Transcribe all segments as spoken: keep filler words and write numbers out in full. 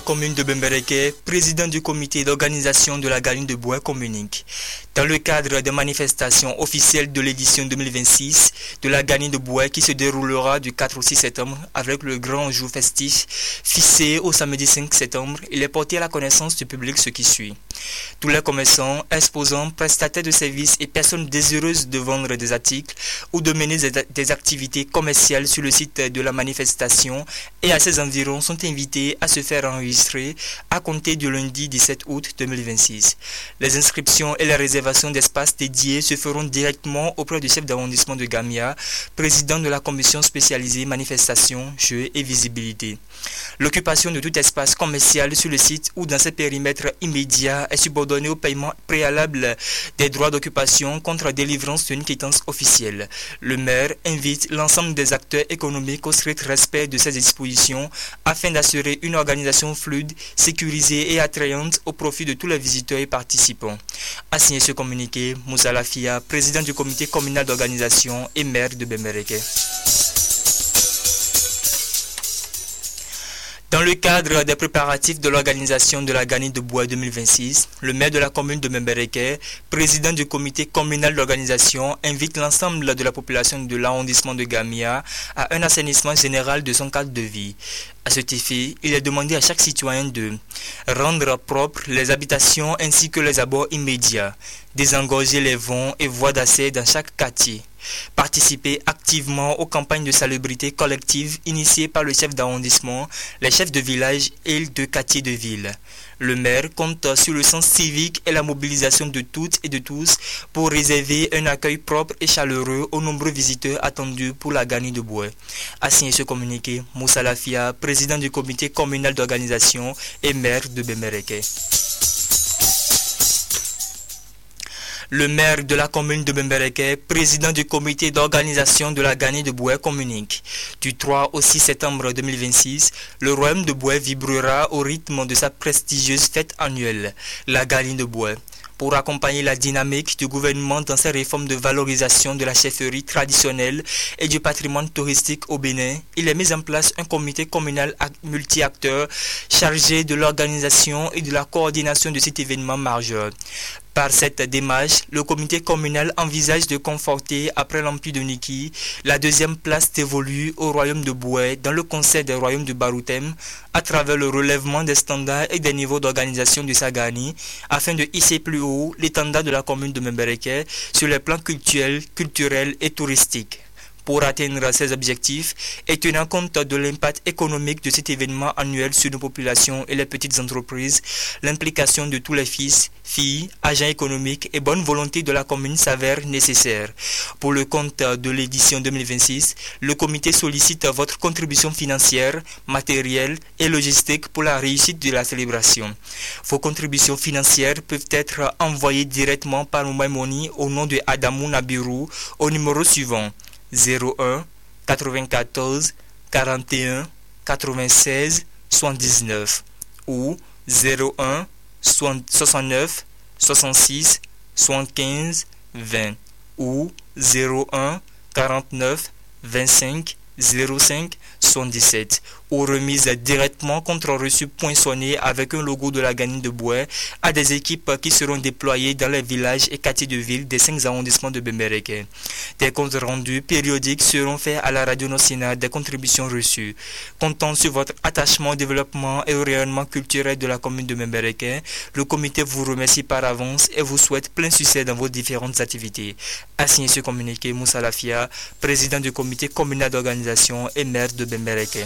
Commune de Bembereke, président du comité d'organisation de la Galine de Bois communique. Dans le cadre des manifestations officielles de l'édition deux mille vingt-six de la Galine de Bois qui se déroulera du quatre au six septembre avec le grand jour festif fixé au samedi cinq septembre, il est porté à la connaissance du public ce qui suit. Tous les commerçants, exposants, prestataires de services et personnes désireuses de vendre des articles ou de mener des activités commerciales sur le site de la manifestation et à ses environs sont invités à se faire enregistrer à compter du lundi dix-sept août deux mille vingt-six. Les inscriptions et les réservations d'espaces dédiés se feront directement auprès du chef d'arrondissement de Gamia, président de la commission spécialisée manifestation, jeux et visibilité. L'occupation de tout espace commercial sur le site ou dans ses périmètres immédiats est subordonnée au paiement préalable des droits d'occupation contre délivrance d'une quittance officielle. Le maire invite l'ensemble des acteurs économiques au strict respect de ces dispositions afin d'assurer une organisation fluide, sécurisée et attrayante au profit de tous les visiteurs et participants. A signé ce communiqué, Moussa Lafia, président du comité communal d'organisation et maire de Bembereke. Dans le cadre des préparatifs de l'organisation de la Galine de Bois deux mille vingt-six, le maire de la commune de Bembereke, président du comité communal d'organisation, invite l'ensemble de la population de l'arrondissement de Gamia à un assainissement général de son cadre de vie. À cet effet, il est demandé à chaque citoyen de rendre propres les habitations ainsi que les abords immédiats, désengorger les vents et voies d'accès dans chaque quartier, participer activement aux campagnes de salubrité collective initiées par le chef d'arrondissement, les chefs de village et de quartier de ville. Le maire compte sur le sens civique et la mobilisation de toutes et de tous pour réserver un accueil propre et chaleureux aux nombreux visiteurs attendus pour la Galine de Bois. A signé ce communiqué, Moussa Lafia, président du comité communal d'organisation et maire de Bembereke. Le maire de la commune de Bembereke, président du comité d'organisation de la Galine de Bois communique. Du trois au six septembre deux mille vingt-six, le royaume de Bois vibrera au rythme de sa prestigieuse fête annuelle, la Galine de Bois. Pour accompagner la dynamique du gouvernement dans ses réformes de valorisation de la chefferie traditionnelle et du patrimoine touristique au Bénin, il est mis en place un comité communal multi-acteurs chargé de l'organisation et de la coordination de cet événement majeur. Par cette démarche, le comité communal envisage de conforter, après l'Empire de Niki, la deuxième place dévolue au royaume de Bois dans le conseil des royaumes de Baroutem, à travers le relèvement des standards et des niveaux d'organisation du Sagani, afin de hisser plus haut l'étendard de la commune de Bembereke sur les plans culturels, culturels et touristiques. Pour atteindre ces objectifs et tenant compte de l'impact économique de cet événement annuel sur nos populations et les petites entreprises, l'implication de tous les fils, filles, agents économiques et bonne volonté de la commune s'avère nécessaire. Pour le compte de l'édition deux mille vingt-six, le comité sollicite votre contribution financière, matérielle et logistique pour la réussite de la célébration. Vos contributions financières peuvent être envoyées directement par Mobile Money au nom de Adamou Nabiru au numéro suivant zéro un quatre-vingt-quatorze quarante et un quatre-vingt-seize soixante-dix-neuf ou zéro un soixante-neuf soixante-six soixante-quinze vingt ou zéro un quarante-neuf vingt-cinq zéro cinq soixante-dix-sept ou remise directement contre reçu poinçonné avec un logo de la Galine de Bois à des équipes qui seront déployées dans les villages et quartiers de ville des cinq arrondissements de Bembereke. Des comptes rendus périodiques seront faits à la radio nationale des contributions reçues. Comptant sur votre attachement au développement et au rayonnement culturel de la commune de Bembereke, le comité vous remercie par avance et vous souhaite plein succès dans vos différentes activités. A signé ce communiqué, Moussa Lafia, président du comité communal d'organisation et maire de Bembereke.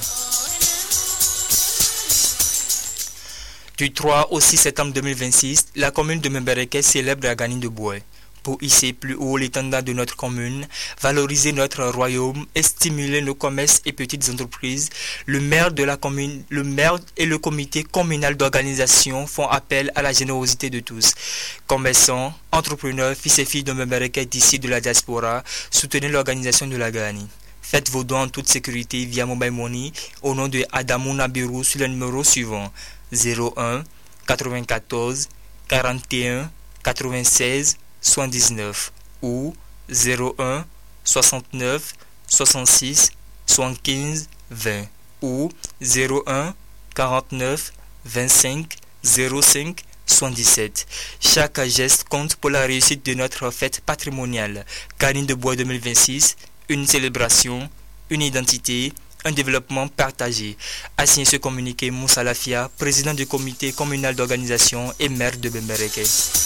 Du trois au six septembre deux mille vingt-six, la commune de Bembereke célèbre la Galine de Bois. Pour hisser plus haut l'étendard de notre commune, valoriser notre royaume et stimuler nos commerces et petites entreprises, le maire de la commune, le maire et le comité communal d'organisation font appel à la générosité de tous. Commerçants, entrepreneurs, fils et filles de Bembereke d'ici de la diaspora, soutenez l'organisation de la Galine. Faites vos dons en toute sécurité via Mobile Money au nom de Adamou Nabiru sur le numéro suivant zéro un quatre-vingt-quatorze quarante et un quatre-vingt-seize soixante-dix-neuf ou zéro un soixante-neuf soixante-six soixante-quinze vingt ou zéro un quarante-neuf vingt-cinq zéro cinq soixante-dix-sept. Chaque geste compte pour la réussite de notre fête patrimoniale. Gagné de bois deux mille vingt-six, une célébration, une identité, un développement partagé. A signé ce communiqué Moussa Lafia, président du comité communal d'organisation et maire de Bembereke.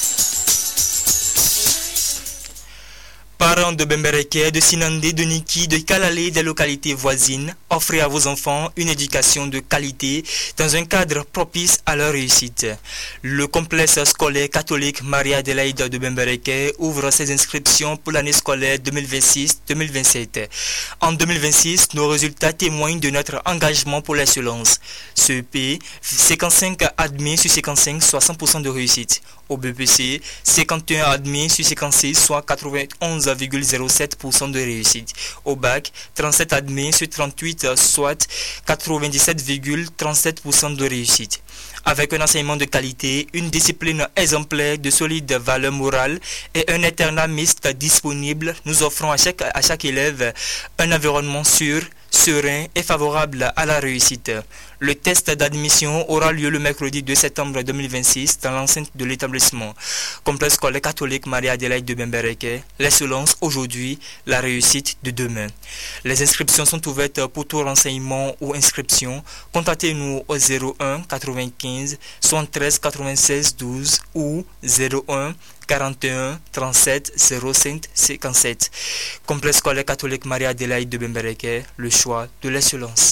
Parents de Bembereke, de Sinandé, de Niki, de Kalalé, des localités voisines, offrez à vos enfants une éducation de qualité dans un cadre propice à leur réussite. Le complexe scolaire catholique Marie-Adélaïde de Bembereke ouvre ses inscriptions pour l'année scolaire deux mille vingt-six deux mille vingt-sept. En deux mille vingt-six, nos résultats témoignent de notre engagement pour l'excellence. C E P, cinquante-cinq admis sur cinquante-cinq, soit cent pour cent de réussite. Au B P C, cinquante et un admis sur cinquante-six, soit quatre-vingt-onze virgule zéro sept pour cent de réussite. Au bac, trente-sept admis sur trente-huit, soit quatre-vingt-dix-sept virgule trente-sept pour cent de réussite. Avec un enseignement de qualité, une discipline exemplaire de solides valeurs morales et un internat mixte disponible, nous offrons à chaque, à chaque élève un environnement sûr, serein et favorable à la réussite. Le test d'admission aura lieu le mercredi deux septembre deux mille vingt-six dans l'enceinte de l'établissement. Complexe scolaire catholique Marie-Adélaïde de Bembereke, l'excellence aujourd'hui, la réussite de demain. Les inscriptions sont ouvertes pour tout renseignement ou inscription. Contactez-nous au zéro un quatre-vingt-quinze soixante-treize quatre-vingt-seize douze ou zéro un quarante et un trente-sept zéro cinq cinquante-sept. Complexe scolaire catholique Marie-Adélaïde de Bembereke, le choix de l'excellence.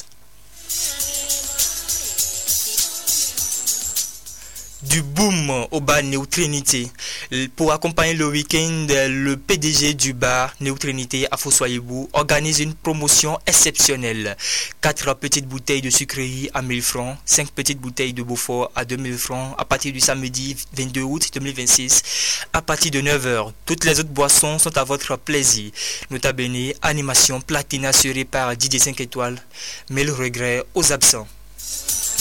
Du boom au bar Néo Trinité. Pour accompagner le week-end, le P D G du bar Néo Trinité à Fossoyebou organise une promotion exceptionnelle. quatre petites bouteilles de sucrerie à mille francs, cinq petites bouteilles de Beaufort à deux mille francs à partir du samedi vingt-deux août deux mille vingt-six à partir de neuf heures. Toutes les autres boissons sont à votre plaisir. Nota bene, animation platine assurée par Didier cinq étoiles. Mais le regret aux absents.